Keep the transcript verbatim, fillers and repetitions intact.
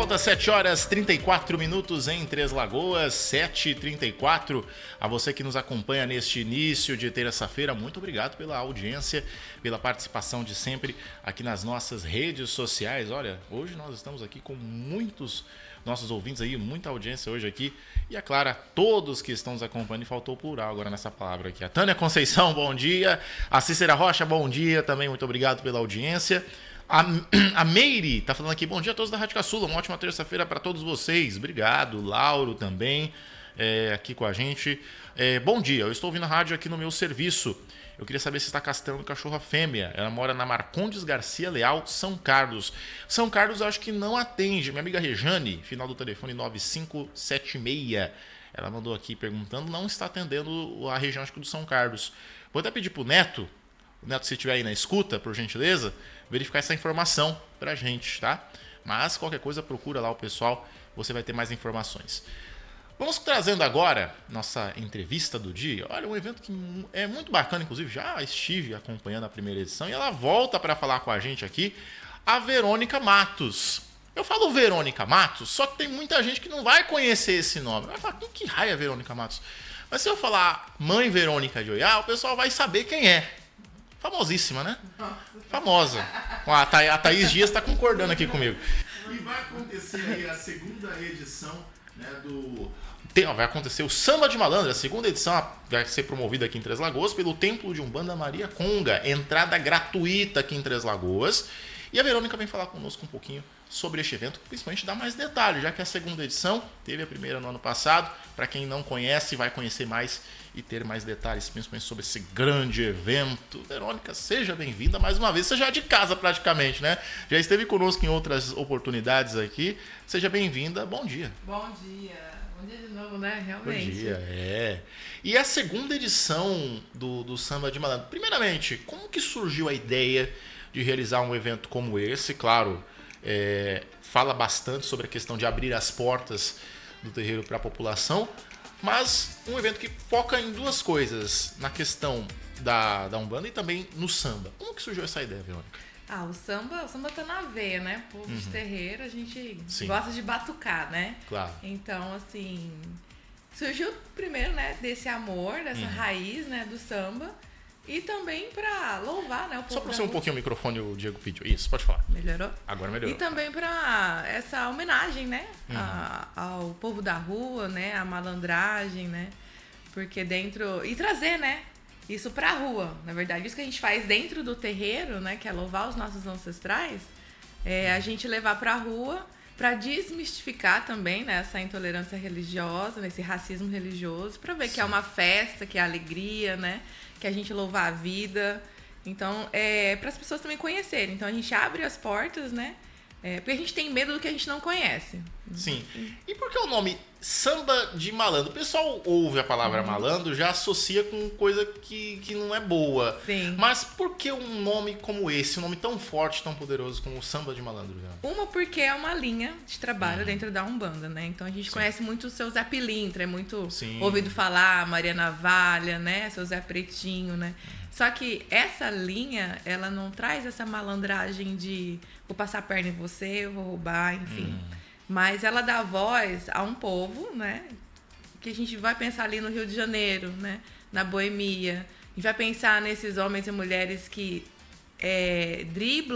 volta, sete horas e trinta e quatro minutos em Três Lagoas, sete e trinta e quatro. A você que nos acompanha neste início de terça-feira, muito obrigado pela audiência, pela participação de sempre aqui nas nossas redes sociais. Olha, hoje nós estamos aqui com muitos nossos ouvintes aí, muita audiência hoje aqui. E, é claro, a todos que estão nos acompanhando, e faltou plural agora nessa palavra aqui. A Tânia Conceição, bom dia. A Cícera Rocha, bom dia também, muito obrigado pela audiência. A, a Meire tá falando aqui, bom dia a todos da Rádio Caçula, uma ótima terça-feira para todos vocês. Obrigado. Lauro também é, aqui com a gente. É, bom dia, eu estou ouvindo a rádio aqui no meu serviço. Eu queria saber se está castrando cachorra fêmea. Ela mora na Marcondes Garcia Leal, São Carlos. São Carlos eu acho que não atende. Minha amiga Rejane, final do telefone nove cinco sete seis. Ela mandou aqui perguntando, não está atendendo a região acho que do São Carlos. Vou até pedir pro Neto, o Neto, se estiver aí na escuta, por gentileza, verificar essa informação pra gente, tá? Mas qualquer coisa, procura lá o pessoal, você vai ter mais informações. Vamos trazendo agora nossa entrevista do dia. Olha, um evento que é muito bacana, inclusive já estive acompanhando a primeira edição e ela volta para falar com a gente aqui, a Verônica Matos. Eu falo Verônica Matos, só que tem muita gente que não vai conhecer esse nome. Vai falar, quem que raia é Verônica Matos? Mas se eu falar Mãe Verônica de Oiá, o pessoal vai saber quem é. Famosíssima, né? Famosa. A, Tha- a Thaís Dias está concordando aqui comigo. E vai acontecer aí a segunda edição, né, do... Tem, ó, vai acontecer o Samba de Malandro, a segunda edição vai ser promovida aqui em Três Lagoas pelo Templo de Umbanda Maria Conga. Entrada gratuita aqui em Três Lagoas. E a Verônica vem falar conosco um pouquinho sobre este evento, principalmente dar mais detalhes, já que a segunda edição teve a primeira no ano passado. Para quem não conhece, vai conhecer mais e ter mais detalhes, principalmente sobre esse grande evento. Verônica, seja bem-vinda mais uma vez. Você já é de casa praticamente, né? Já esteve conosco em outras oportunidades aqui. Seja bem-vinda. Bom dia. Bom dia. Bom dia de novo, né? Realmente. Bom dia, é. E a segunda edição do, do Samba de Malandro. Primeiramente, como que surgiu a ideia de realizar um evento como esse? Claro, é, fala bastante sobre a questão de abrir as portas do terreiro para a população, mas um evento que foca em duas coisas, na questão da, da Umbanda e também no samba. Como que surgiu essa ideia, Verônica? Ah, o samba, o samba tá na veia, né? Povo Uhum. de terreiro, a gente Sim. gosta de batucar, né? Claro. Então, assim, surgiu primeiro, né, desse amor, dessa Uhum. raiz, né, do samba. E também pra louvar, né, o povo Só para da você um rua. pouquinho o microfone, o Diego pediu. Isso, pode falar. Melhorou? Agora melhorou. E também pra essa homenagem, né, Uhum. a- ao povo da rua, né, a malandragem, né, porque dentro... E trazer, né, isso pra rua. Na verdade, isso que a gente faz dentro do terreiro, né, que é louvar os nossos ancestrais, é a gente levar pra rua pra desmistificar também, né, essa intolerância religiosa, né, esse racismo religioso, pra ver que é uma festa, que é alegria, né, que a gente louvar a vida. Então, é para as pessoas também conhecerem. Então, a gente abre as portas, né? É, porque a gente tem medo do que a gente não conhece. Sim. E por que o nome Samba de Malandro? O pessoal ouve a palavra Uhum. malandro, já associa com coisa que, que não é boa. Sim. Mas por que um nome como esse, um nome tão forte, tão poderoso como o Samba de Malandro? Verônica? Uma porque é uma linha de trabalho Uhum. dentro da Umbanda, né? Então, a gente Sim. conhece muito o seu Zé Pilintra, é muito Sim. ouvido falar, Maria Navalha, né? Seu Zé Pretinho, né? Só que essa linha, ela não traz essa malandragem de vou passar a perna em você, eu vou roubar, enfim. Hum. Mas ela dá voz a um povo, né? Que a gente vai pensar ali no Rio de Janeiro, né? Na Boemia. A gente vai pensar nesses homens e mulheres que é, driblam